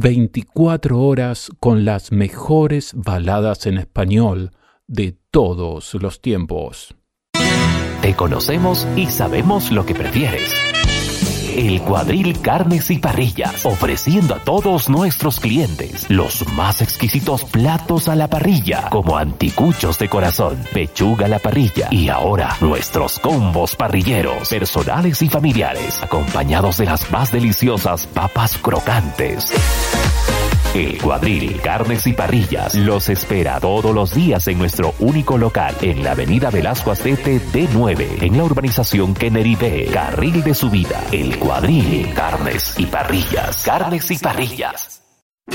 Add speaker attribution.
Speaker 1: 24 horas con las mejores baladas en español de todos los tiempos.
Speaker 2: Te conocemos y sabemos lo que prefieres. El Cuadril Carnes y Parrillas, ofreciendo a todos nuestros clientes los más exquisitos platos a la parrilla, como anticuchos de corazón, pechuga a la parrilla y ahora nuestros combos parrilleros, personales y familiares, acompañados de las más deliciosas papas crocantes. El Cuadril Carnes y Parrillas los espera todos los días en nuestro único local en la avenida Velasco Astete D9, en la urbanización Kennedy B, carril de subida. El Cuadril Carnes y Parrillas. Carnes y Parrillas.